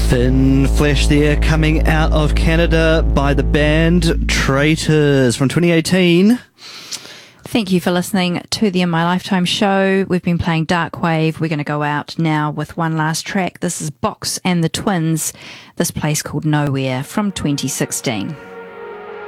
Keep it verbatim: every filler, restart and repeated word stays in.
Thin Flesh there, coming out of Canada by the band Traitors from twenty eighteen. Thank you for listening to the In My Lifetime show. We've been playing Dark Wave. We're going to go out now with one last track. This is Box and the Twins, this place called Nowhere from twenty sixteen.